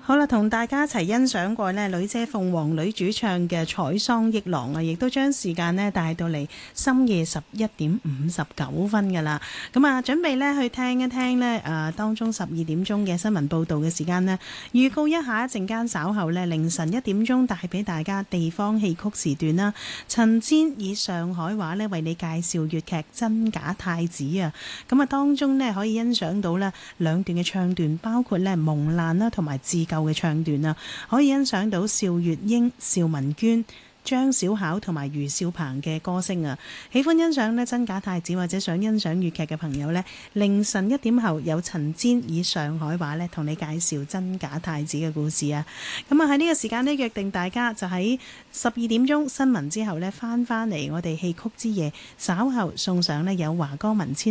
好啦，同大家一齊欣賞過呢女姐鳳凰女主唱嘅《采桑憶郎》啊，亦都將時間呢帶到嚟深夜11:59噶啦。咁啊，準備呢去聽一聽呢當中12點鐘嘅新聞報導嘅時間呢，預告一下一陣間稍後呢凌晨1點鐘帶俾大家地方戲曲時段啦。陳芊以上海話呢為你介紹粵劇《真假太子》啊。咁啊，當中呢可以欣賞到呢兩段嘅唱段，包括呢蒙難啦同埋自救嘅唱段啊，可以欣賞到邵月英、邵文娟、張小巧同埋余少鵬嘅歌聲啊！喜歡欣賞呢真假太子或者想欣賞粵劇嘅朋友呢，凌晨1點後有陳芊以上海話呢同你介紹真假太子嘅故事啊！咁啊喺呢個時間呢，約定大家就喺12點鐘新聞之後呢翻嚟我哋戲曲之夜，稍後送上呢有華歌文千